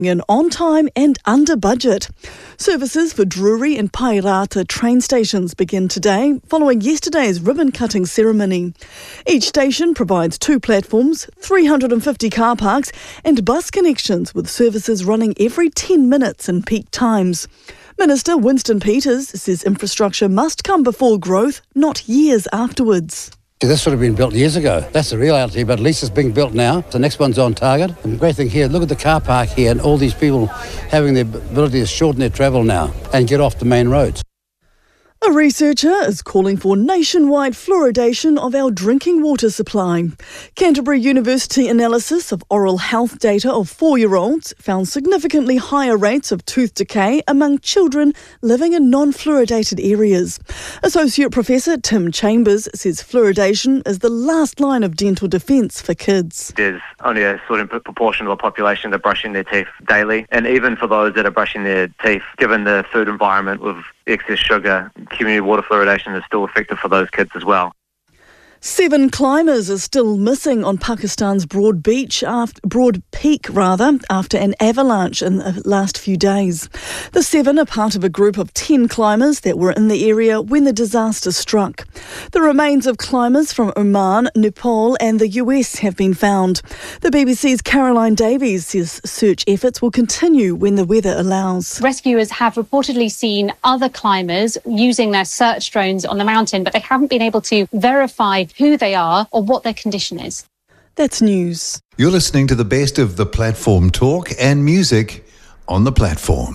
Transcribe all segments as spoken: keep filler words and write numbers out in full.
and on time and under budget. Services for Drury and Pairata train stations begin today, following yesterday's ribbon-cutting ceremony. Each station provides two platforms, three hundred fifty car parks and bus connections, with services running every ten minutes in peak times. Minister Winston Peters says infrastructure must come before growth, not years afterwards. This would have been built years ago. That's the reality, but at least it's being built now. The next one's on target. And the great thing here, look at the car park here and all these people having the ability to shorten their travel now and get off the main roads. A researcher is calling for nationwide fluoridation of our drinking water supply. Canterbury University analysis of oral health data of four-year-olds found significantly higher rates of tooth decay among children living in non-fluoridated areas. Associate Professor Tim Chambers says fluoridation is the last line of dental defence for kids. There's only a certain proportion of the population that are brushing their teeth daily, and even for those that are brushing their teeth, given the food environment with excess sugar, community water fluoridation is still effective for those kids as well. Seven climbers are still missing on Pakistan's Broad Beach, after, Broad Peak rather, after an avalanche in the last few days. The seven are part of a group of ten climbers that were in the area when the disaster struck. The remains of climbers from Oman, Nepal and the U S have been found. The B B C's Caroline Davies says search efforts will continue when the weather allows. Rescuers have reportedly seen other climbers using their search drones on the mountain, but they haven't been able to verify who they are or what their condition is. That's news. You're listening to the best of the platform talk and music on the platform.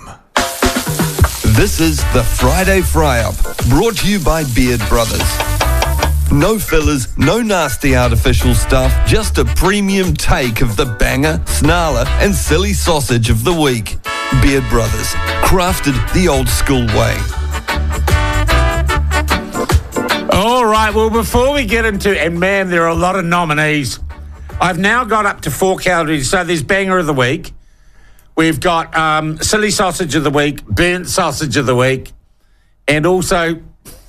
This is the Friday Fry-Up, brought to you by Beard Brothers. No fillers, no nasty artificial stuff, just a premium take of the banger, snarler and silly sausage of the week. Beard Brothers, crafted the old school way. All right, well, before we get into, and man, there are a lot of nominees. I've now got up to four categories. So there's Banger of the Week. We've got um, Silly Sausage of the Week, Burnt Sausage of the Week, and also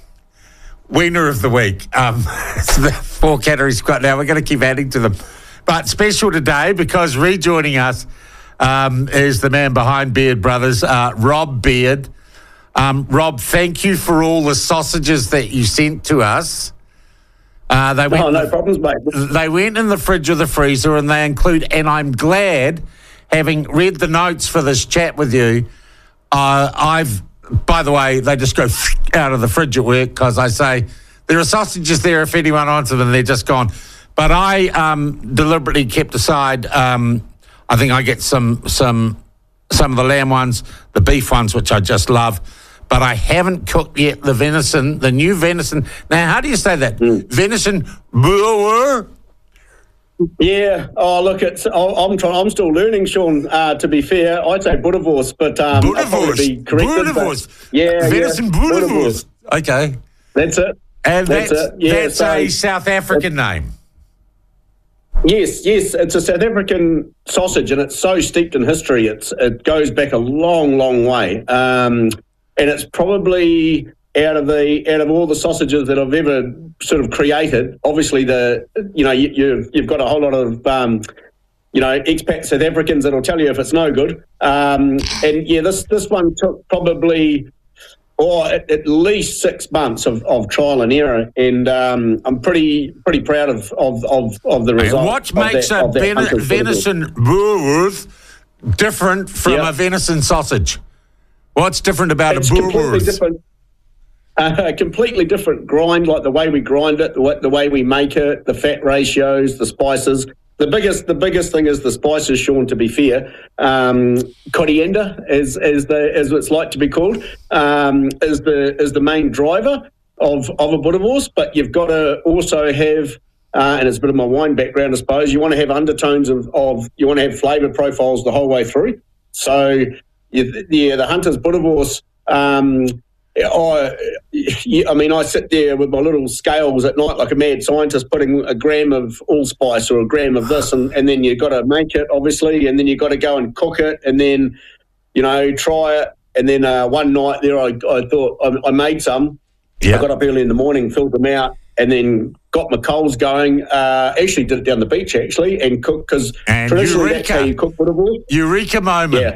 Wiener of the Week. Um, so the four categories got now. We're going to keep adding to them. But special today, because rejoining us um, is the man behind Beard Brothers, uh, Rob Beard. Um, Rob, thank you for all the sausages that you sent to us. Uh, they went oh, no problems, mate. They went in the fridge or the freezer, and they include, and I'm glad, having read the notes for this chat with you, uh, I've, by the way, they just go out of the fridge at work because I say, there are sausages there if anyone wants them, and they're just gone. But I um, deliberately kept aside, um, I think I get some, some, some of the lamb ones, the beef ones, which I just love. But I haven't cooked yet the venison, the new venison. Now, how do you say that? Mm. Venison brewer? Yeah. Oh, look, it's. I'm trying. I'm still learning, Sean. Uh, to be fair, I'd say Buddhavors, but um, I'll probably be corrected. Buddhavors. Yeah, venison yeah. Buddhavors. Okay. That's it. And that's that's, it. Yeah, that's so, a South African name. Yes, yes, it's a South African sausage, and it's so steeped in history. It's it goes back a long, long way. Um, And it's probably out of the out of all the sausages that I've ever sort of created. Obviously, the you know you, you've you've got a whole lot of um, you know expat South Africans that'll tell you if it's no good. Um, and yeah, this this one took probably or at, at least six months of, of trial and error, and um, I'm pretty pretty proud of of of, of the result. And what makes that, a ven- venison boerewors different from yep. a venison sausage? What's different about it's a boerewors? Completely different. Uh, completely different grind, like the way we grind it, the way, the way we make it, the fat ratios, the spices. The biggest, the biggest thing is the spices, Sean. To be fair, um, coriander, as as the as it's like to be called, um, is the is the main driver of of a boerewors. But you've got to also have, uh, and it's a bit of my wine background, I suppose. You want to have undertones of, of you want to have flavour profiles the whole way through. So. Yeah, the Hunter's Boerewors, um, I, I mean, I sit there with my little scales at night like a mad scientist putting a gram of allspice or a gram of this, and, and then you've got to make it, obviously, and then you've got to go and cook it, and then, you know, try it. And then uh, one night there I, I thought I, I made some. Yeah. I got up early in the morning, filled them out, and then got got my coals going. Uh, actually did it down the beach, actually, and cooked, because And traditionally Eureka. that's how you cook butterballs. Eureka moment. Yeah.